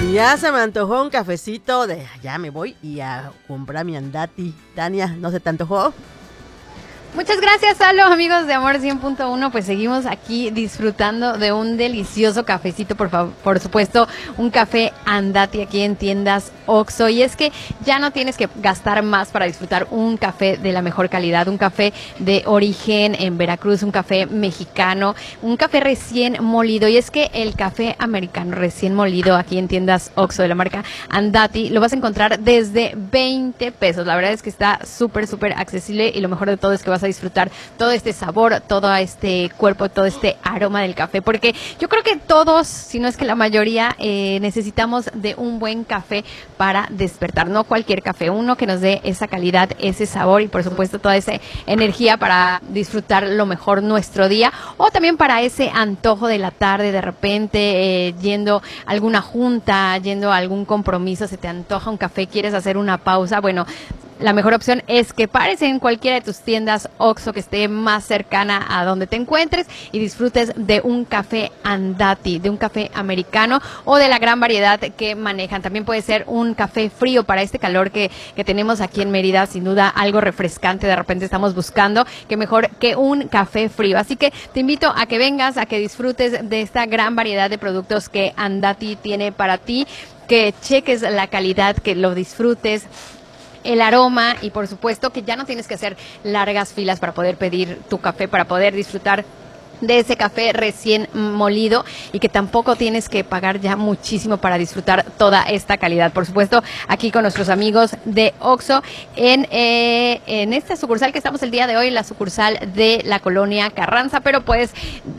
Ya se me antojó un cafecito ya me voy y a comprar mi andati. Tania, ¿no se te antojó? Muchas gracias a los amigos de Amor 100.1, pues seguimos aquí disfrutando de un delicioso cafecito, por supuesto, un café Andati aquí en tiendas Oxxo, y es que ya no tienes que gastar más para disfrutar un café de la mejor calidad, un café de origen en Veracruz, un café mexicano, un café recién molido, y es que el café americano recién molido aquí en tiendas Oxxo de la marca Andati lo vas a encontrar desde 20 pesos, la verdad es que está súper accesible, y lo mejor de todo es que vas a disfrutar todo este sabor, todo este cuerpo, todo este aroma del café, porque yo creo que todos, si no es que la mayoría, necesitamos de un buen café para despertar, no cualquier café, uno que nos dé esa calidad, ese sabor y por supuesto toda esa energía para disfrutar lo mejor nuestro día, o también para ese antojo de la tarde, de repente yendo a alguna junta, yendo a algún compromiso, se te antoja un café, quieres hacer una pausa, bueno, la mejor opción es que pares en cualquiera de tus tiendas Oxxo que esté más cercana a donde te encuentres y disfrutes de un café Andati, de un café americano o de la gran variedad que manejan. También puede ser un café frío para este calor que tenemos aquí en Mérida, sin duda algo refrescante de repente estamos buscando, que mejor que un café frío. Así que te invito a que vengas, a que disfrutes de esta gran variedad de productos que Andati tiene para ti, que cheques la calidad, que lo disfrutes, el aroma y por supuesto que ya no tienes que hacer largas filas para poder pedir tu café, para poder disfrutar de ese café recién molido y que tampoco tienes que pagar ya muchísimo para disfrutar toda esta calidad. Por supuesto, aquí con nuestros amigos de Oxxo en esta sucursal que estamos el día de hoy, la sucursal de la colonia Carranza, pero puedes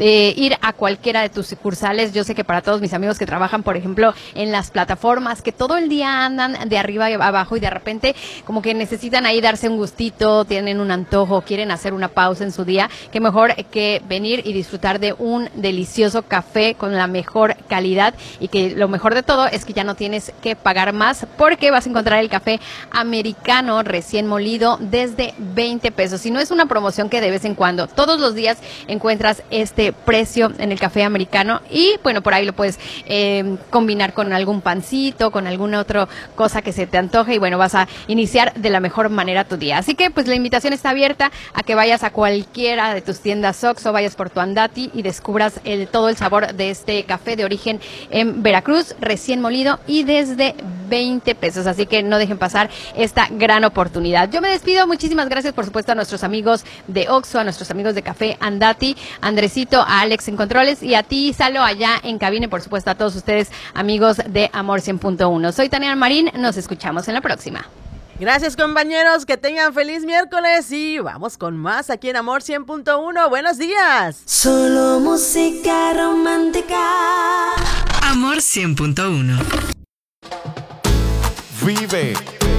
ir a cualquiera de tus sucursales. Yo sé que para todos mis amigos que trabajan, por ejemplo, en las plataformas, que todo el día andan de arriba y abajo y de repente como que necesitan ahí darse un gustito, tienen un antojo, quieren hacer una pausa en su día, que mejor que venir y disfrutar de un delicioso café con la mejor calidad, y que lo mejor de todo es que ya no tienes que pagar más porque vas a encontrar el café americano recién molido desde 20 pesos. Si no es una promoción que de vez en cuando, todos los días encuentras este precio en el café americano, y bueno, por ahí lo puedes combinar con algún pancito, con alguna otra cosa que se te antoje, y bueno, vas a iniciar de la mejor manera tu día. Así que pues la invitación está abierta a que vayas a cualquiera de tus tiendas Oxxo, vayas por tu Andati y descubras todo el sabor de este café de origen en Veracruz, recién molido y desde 20 pesos. Así que no dejen pasar esta gran oportunidad. Yo me despido. Muchísimas gracias, por supuesto, a nuestros amigos de Oxxo, a nuestros amigos de Café Andati, a Andresito, a Alex en Controles y a ti, Salo, allá en cabina. Por supuesto, a todos ustedes, amigos de Amor 100.1. Soy Tania Marín. Nos escuchamos en la próxima. Gracias, compañeros, que tengan feliz miércoles y vamos con más aquí en Amor 100.1. Buenos días. Solo música romántica. Amor 100.1. Vive